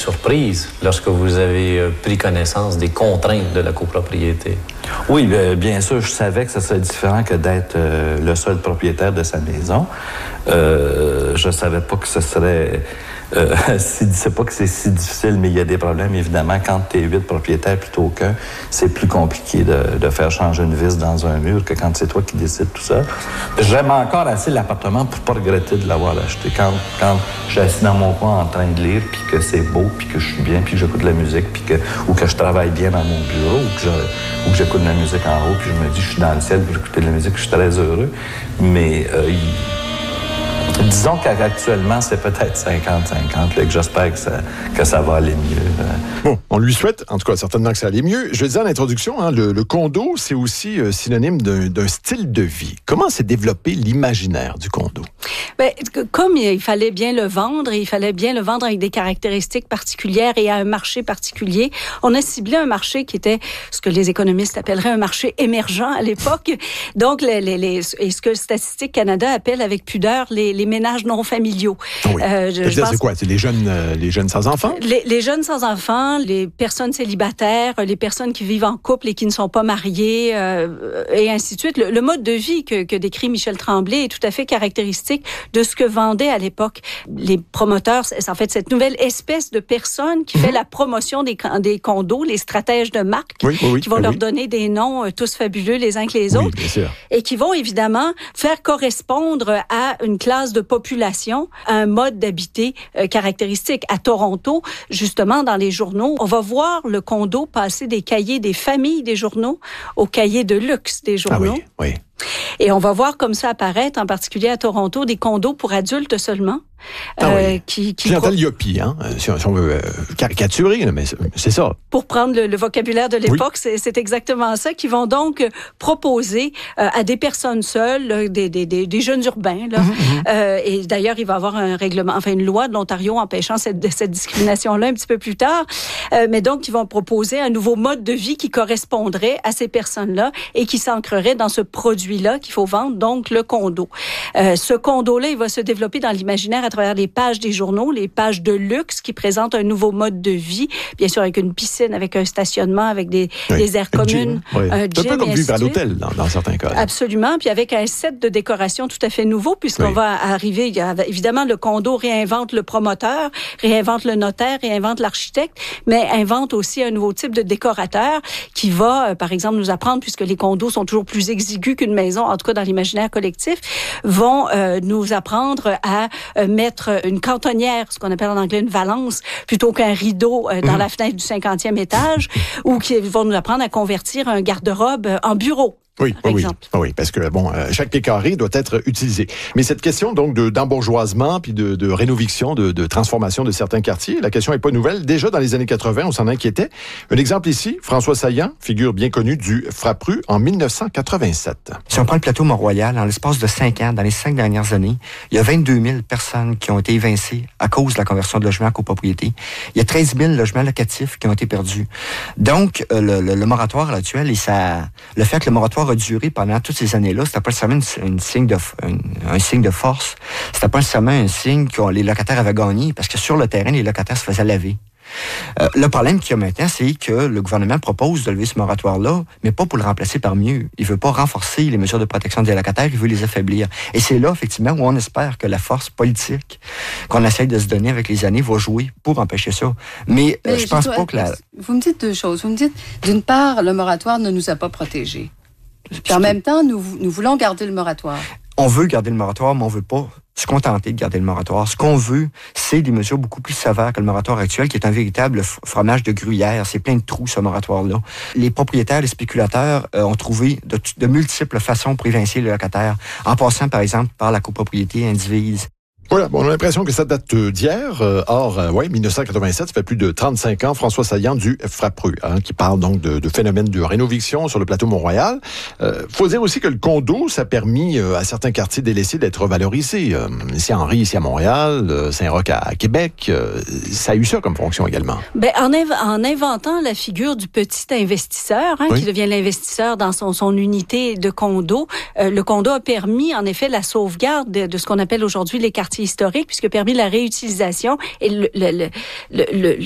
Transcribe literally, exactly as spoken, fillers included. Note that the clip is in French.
surprise lorsque vous avez euh, pris connaissance des contraintes de la copropriété? Oui, bien, bien sûr, je savais que ce serait différent que d'être euh, le seul propriétaire de sa maison. Euh, je savais pas que ce serait... Euh, c'est pas que c'est si difficile, mais il y a des problèmes, évidemment. Quand tu es huit propriétaires plutôt qu'un, c'est plus compliqué de, de faire changer une vis dans un mur que quand c'est toi qui décides tout ça. J'aime encore assez l'appartement pour pas regretter de l'avoir acheté. Quand, quand je suis assis dans mon coin en train de lire, puis que c'est beau, puis que je suis bien, puis que j'écoute de la musique, puis que, ou que je travaille bien dans mon bureau, ou que, je, ou que j'écoute de la musique en haut, puis je me dis je suis dans le ciel, puis j'écoute de la musique, je suis très heureux. Mais... Euh, il, Disons qu'actuellement, c'est peut-être cinquante cinquante, là, que j'espère que ça, que ça va aller mieux. Bon, on lui souhaite, en tout cas, certainement que ça allait mieux. Je le disais en introduction, hein, le, le condo, c'est aussi euh, synonyme d'un, d'un style de vie. Comment s'est développé l'imaginaire du condo? Bien, comme il fallait bien le vendre, et il fallait bien le vendre avec des caractéristiques particulières et à un marché particulier, on a ciblé un marché qui était ce que les économistes appelleraient un marché émergent à l'époque. Donc, les, les, les, et ce que Statistique Canada appelle avec pudeur les, les ménages non familiaux. Oui. Euh, je, je pense, c'est quoi? C'est les jeunes, euh, les jeunes sans enfants? Les, les jeunes sans enfants, les personnes célibataires, les personnes qui vivent en couple et qui ne sont pas mariées, euh, et ainsi de suite. Le, le mode de vie que, que décrit Michel Tremblay est tout à fait caractéristique de ce que vendaient à l'époque les promoteurs. C'est en fait cette nouvelle espèce de personne qui mmh. fait la promotion des, des condos, les stratèges de marque, oui, oui, oui, qui vont oui, leur oui. donner des noms euh, tous fabuleux les uns que les oui, autres, bien sûr. Et qui vont évidemment faire correspondre à une classe de population, à un mode d'habiter euh, caractéristique. À Toronto, justement, dans les journaux, on va voir le condo passer des cahiers des familles des journaux aux cahiers de luxe des journaux. Ah oui, oui. Et on va voir comme ça apparaître, en particulier à Toronto, des condos pour adultes seulement. Ah euh, oui. qui, qui Clientèle pro... Yopi, hein, si on, si on veut euh, caricaturer, mais c'est, c'est ça. Pour prendre le, le vocabulaire de l'époque, oui. c'est, c'est exactement ça, qui vont donc proposer euh, à des personnes seules, là, des, des, des, des jeunes urbains. Là, mm-hmm. euh, et d'ailleurs, il va y avoir un règlement, enfin une loi de l'Ontario empêchant cette, cette discrimination-là un petit peu plus tard. Euh, mais donc, ils vont proposer un nouveau mode de vie qui correspondrait à ces personnes-là et qui s'ancrerait dans ce produit-là qu'il faut vendre, donc le condo. Euh, ce condo-là, il va se développer dans l'imaginaire à travers les pages des journaux, les pages de luxe qui présentent un nouveau mode de vie, bien sûr avec une piscine, avec un stationnement, avec des, oui. des aires communes, un gym, oui. un gym. C'est un peu comme vivre à l'hôtel dans, dans certains cas. Là. Absolument, puis avec un set de décoration tout à fait nouveau, puisqu'on oui. va arriver, il y a, évidemment, le condo réinvente le promoteur, réinvente le notaire, réinvente l'architecte, mais invente aussi un nouveau type de décorateur qui va, euh, par exemple, nous apprendre, puisque les condos sont toujours plus exigus qu'une maison, en tout cas dans l'imaginaire collectif, vont euh, nous apprendre à euh, mettre une cantonnière, ce qu'on appelle en anglais une valance, plutôt qu'un rideau euh, dans mmh. la fenêtre du cinquantième étage, ou qui vont nous apprendre à convertir un garde-robe en bureau. Oui, oui, oui, parce que bon, euh, chaque pied carré doit être utilisé. Mais cette question donc de d'embourgeoisement puis de, de rénoviction, de, de transformation de certains quartiers, la question est pas nouvelle. Déjà dans les années quatre-vingts, on s'en inquiétait. Un exemple ici, François Saillant, figure bien connue du Frappru en dix-neuf cent quatre-vingt-sept. Si on prend le plateau Mont-Royal, en l'espace de cinq ans, dans les cinq dernières années, il y a vingt-deux mille personnes qui ont été évincées à cause de la conversion de logements à copropriété. Il y a treize mille logements locatifs qui ont été perdus. Donc euh, le, le, le moratoire actuel et ça, le fait que le moratoire a duré pendant toutes ces années-là, c'était pas nécessairement une, une signe de, une, un signe de force. C'était pas nécessairement un signe que les locataires avaient gagné, parce que sur le terrain, les locataires se faisaient laver. Euh, le problème qu'il y a maintenant, c'est que le gouvernement propose de lever ce moratoire-là, mais pas pour le remplacer par mieux. Il veut pas renforcer les mesures de protection des locataires, il veut les affaiblir. Et c'est là, effectivement, où on espère que la force politique qu'on essaye de se donner avec les années va jouer pour empêcher ça. Mais, mais euh, je pense pas que la... Vous me dites deux choses. Vous me dites, d'une part, le moratoire ne nous a pas protégés. Puis en même temps, nous, nous voulons garder le moratoire. On veut garder le moratoire, mais on veut pas se contenter de garder le moratoire. Ce qu'on veut, c'est des mesures beaucoup plus sévères que le moratoire actuel, qui est un véritable fromage de gruyère. C'est plein de trous, ce moratoire-là. Les propriétaires, les spéculateurs euh, ont trouvé de, de multiples façons pour évincer les locataires, en passant, par exemple, par la copropriété indivise. Voilà, bon, on a l'impression que ça date d'hier. Euh, or, euh, ouais, dix-neuf cent quatre-vingt-sept, ça fait plus de trente-cinq ans, François Saillant du Frappru, hein, qui parle donc de, de phénomène de rénoviction sur le plateau Mont-Royal. Euh, faut dire aussi que le condo, ça a permis euh, à certains quartiers délaissés d'être valorisés. Euh, ici à Henry, ici à Montréal, euh, Saint-Roch à, à Québec, euh, ça a eu ça comme fonction également. Ben, en, inv- en inventant la figure du petit investisseur, hein, oui. qui devient l'investisseur dans son, son unité de condo, euh, le condo a permis en effet la sauvegarde de, de ce qu'on appelle aujourd'hui les quartiers historique, puisque permis la réutilisation et le, le, le, le,